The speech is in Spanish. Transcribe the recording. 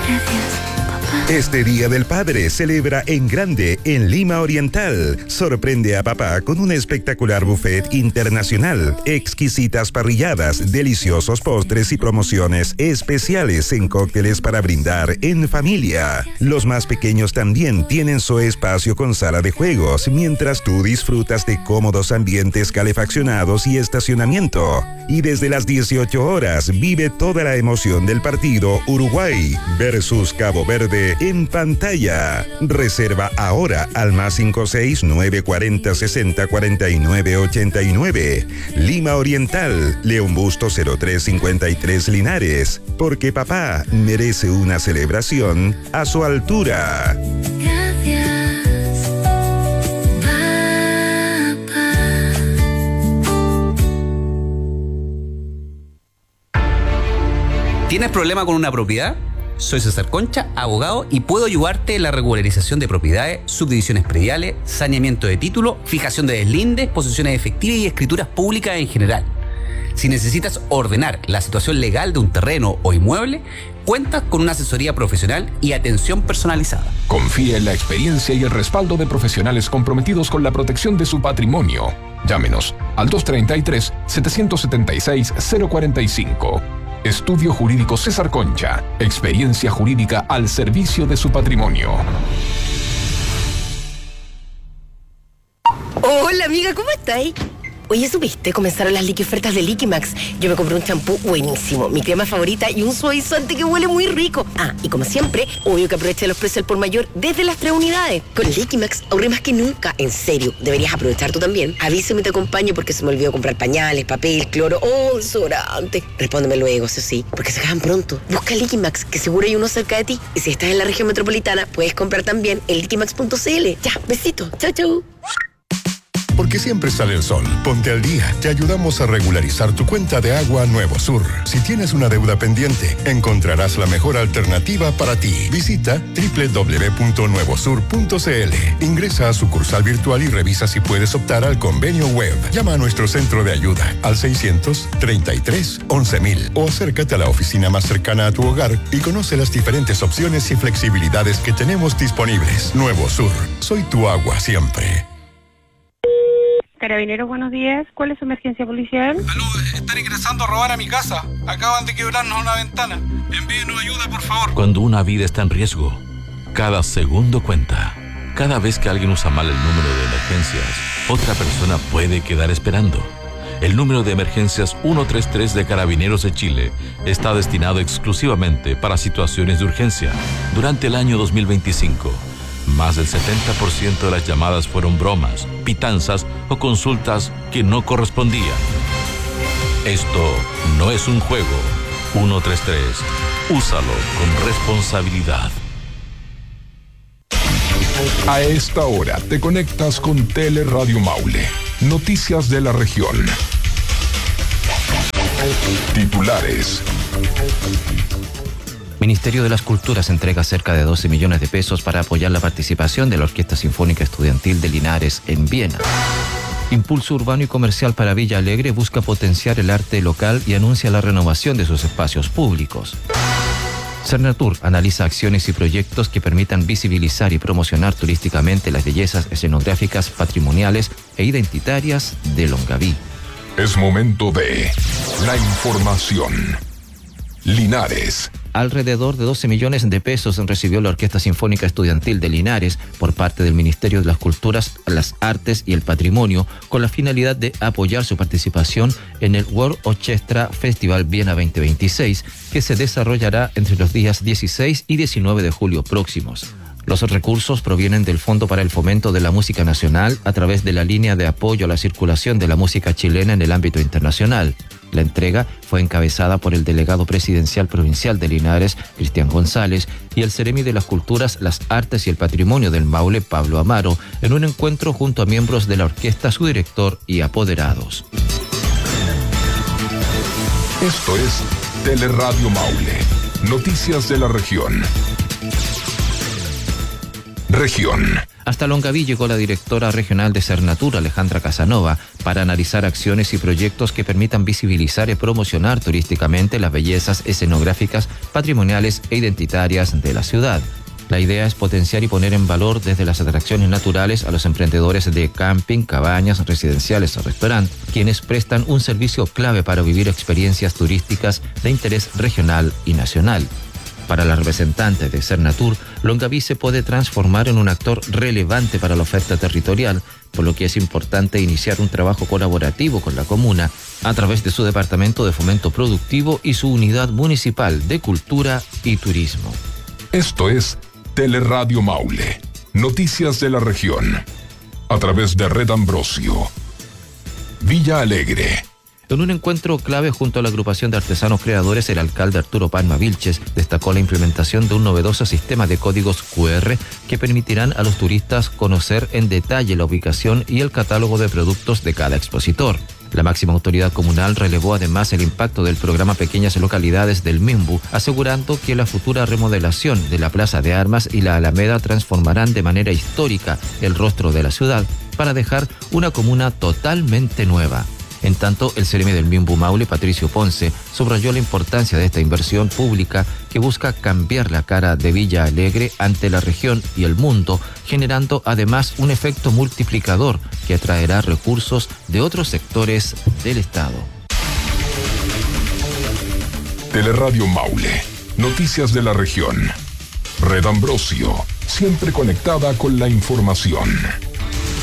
Gracias, papá. Este Día del Padre celebra en grande en Lima Oriental. Sorprende a papá con un espectacular buffet internacional, exquisitas parrilladas, deliciosos postres y promociones especiales en cócteles para brindar en familia. Los más pequeños también tienen su espacio con sala de juegos, mientras tú disfrutas de cómodos ambientes calefaccionados y estacionamiento. Y desde las 18 horas vive toda la emoción del partido Uruguay versus Cabo Verde en pantalla. Reserva ahora al +56 940 60 49 89. Lima Oriental, León Busto 0353 Linares. Porque papá merece una celebración a su altura. Gracias, papá. ¿Tienes problema con una propiedad? Soy César Concha, abogado, y puedo ayudarte en la regularización de propiedades, subdivisiones prediales, saneamiento de título, fijación de deslindes, posesiones efectivas y escrituras públicas en general. Si necesitas ordenar la situación legal de un terreno o inmueble, cuentas con una asesoría profesional y atención personalizada. Confía en la experiencia y el respaldo de profesionales comprometidos con la protección de su patrimonio. Llámenos al 233-776-045. Estudio Jurídico César Concha. Experiencia jurídica al servicio de su patrimonio. Hola amiga, ¿cómo estáis? Oye, ¿supiste? Comenzaron las ofertas de Liquimax. Yo me compré un champú buenísimo, mi crema favorita y un suavizante que huele muy rico. Ah, y como siempre, obvio que aproveché los precios al por mayor desde las 3 unidades. Con Liquimax ahorré más que nunca. En serio, deberías aprovechar tú también. Avísame y te acompaño porque se me olvidó comprar pañales, papel, cloro o desodorante. Respóndeme luego, eso sí, porque se acaban pronto. Busca Liquimax, que seguro hay uno cerca de ti. Y si estás en la región metropolitana, puedes comprar también en liquimax.cl. Ya, besito. Chau, chau. Porque siempre sale el sol. Ponte al día. Te ayudamos a regularizar tu cuenta de agua Nuevo Sur. Si tienes una deuda pendiente, encontrarás la mejor alternativa para ti. Visita www.nuevosur.cl. Ingresa a sucursal virtual y revisa si puedes optar al convenio web. Llama a nuestro centro de ayuda al 633-11.000 o acércate a la oficina más cercana a tu hogar y conoce las diferentes opciones y flexibilidades que tenemos disponibles. Nuevo Sur. Soy tu agua siempre. Carabineros, buenos días. ¿Cuál es su emergencia policial? Aló, están ingresando a robar a mi casa. Acaban de quebrarnos una ventana. Envíenos ayuda, por favor. Cuando una vida está en riesgo, cada segundo cuenta. Cada vez que alguien usa mal el número de emergencias, otra persona puede quedar esperando. El número de emergencias 133 de Carabineros de Chile está destinado exclusivamente para situaciones de urgencia. Durante el año 2025, más del 70% de las llamadas fueron bromas, pitanzas o consultas que no correspondían. Esto no es un juego. 133. Úsalo con responsabilidad. A esta hora te conectas con Teleradio Maule. Noticias de la región. Titulares. Ministerio de las Culturas entrega cerca de 12 millones de pesos para apoyar la participación de la Orquesta Sinfónica Estudiantil de Linares en Viena. Impulso Urbano y Comercial para Villa Alegre busca potenciar el arte local y anuncia la renovación de sus espacios públicos. Cernatur analiza acciones y proyectos que permitan visibilizar y promocionar turísticamente las bellezas escenográficas, patrimoniales e identitarias de Longaví. Es momento de la información. Linares. Alrededor de 12 millones de pesos recibió la Orquesta Sinfónica Estudiantil de Linares por parte del Ministerio de las Culturas, las Artes y el Patrimonio, con la finalidad de apoyar su participación en el World Orchestra Festival Viena 2026, que se desarrollará entre los días 16 y 19 de julio próximos. Los recursos provienen del Fondo para el Fomento de la Música Nacional a través de la línea de apoyo a la circulación de la música chilena en el ámbito internacional. La entrega fue encabezada por el delegado presidencial provincial de Linares, Cristian González, y el Ceremi de las Culturas, las Artes y el Patrimonio del Maule, Pablo Amaro, en un encuentro junto a miembros de la orquesta, su director y apoderados. Esto es Teleradio Maule. Noticias de la región. Región. Hasta Longaví llegó la directora regional de Cernatur, Alejandra Casanova, para analizar acciones y proyectos que permitan visibilizar y promocionar turísticamente las bellezas escenográficas, patrimoniales e identitarias de la ciudad. La idea es potenciar y poner en valor desde las atracciones naturales a los emprendedores de camping, cabañas, residenciales o restaurantes, quienes prestan un servicio clave para vivir experiencias turísticas de interés regional y nacional. Para la representante de Cernatur, Longaví se puede transformar en un actor relevante para la oferta territorial, por lo que es importante iniciar un trabajo colaborativo con la comuna a través de su Departamento de Fomento Productivo y su Unidad Municipal de Cultura y Turismo. Esto es Teleradio Maule, noticias de la región, a través de Red Ambrosio. Villa Alegre. En un encuentro clave junto a la agrupación de artesanos creadores, el alcalde Arturo Palma Vilches destacó la implementación de un novedoso sistema de códigos QR que permitirán a los turistas conocer en detalle la ubicación y el catálogo de productos de cada expositor. La máxima autoridad comunal relevó además el impacto del programa Pequeñas Localidades del MIMBU, asegurando que la futura remodelación de la Plaza de Armas y la Alameda transformarán de manera histórica el rostro de la ciudad para dejar una comuna totalmente nueva. En tanto, el seremi del MIMBU Maule, Patricio Ponce, subrayó la importancia de esta inversión pública que busca cambiar la cara de Villa Alegre ante la región y el mundo, generando además un efecto multiplicador que atraerá recursos de otros sectores del Estado. Teleradio Maule, noticias de la región. Red Ambrosio, siempre conectada con la información.